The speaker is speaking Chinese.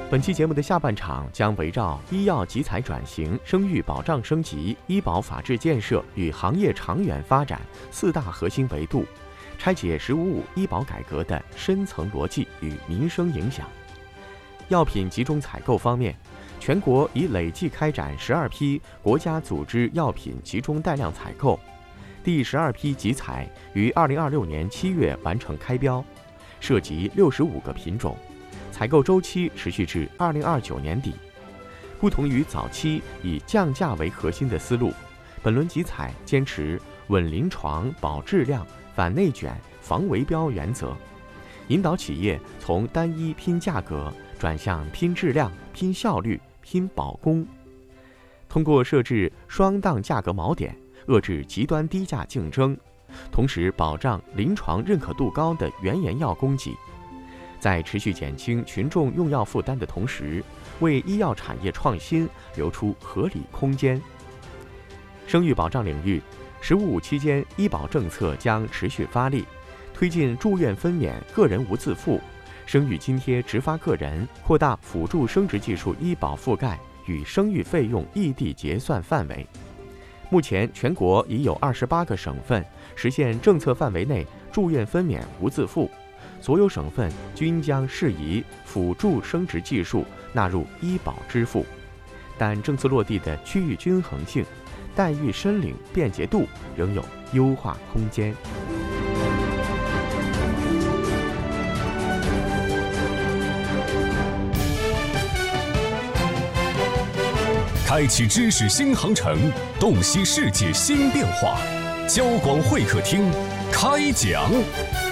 本期节目的下半场将围绕医药集采转型、生育保障升级、医保法治建设与行业长远发展4大核心维度，拆解“15.5”医保改革的深层逻辑与民生影响。药品集中采购方面，全国已累计开展12批国家组织药品集中带量采购，第12批集采于2026年7月完成开标，涉及65个品种。采购周期持续至2029年底。不同于早期以降价为核心的思路，本轮集采坚持稳临床、保质量、反内卷、防围标原则，引导企业从单一拼价格转向拼质量、拼效率、拼保供。通过设置双档价格锚点，遏制极端低价竞争，同时保障临床认可度高的原研药供给。在持续减轻群众用药负担的同时，为医药产业创新留出合理空间。生育保障领域，“15.5”期间，医保政策将持续发力，推进住院分娩、个人无自付、生育津贴直发个人，扩大辅助生殖技术医保覆盖与生育费用异地结算范围。目前，全国已有28个省份实现政策范围内住院分娩无自付。所有省份均将适宜辅助生殖技术纳入医保支付，但政策落地的区域均衡性、待遇申领便捷度仍有优化空间。 开启知识新航程，洞悉世界新变化。交广会客厅开讲。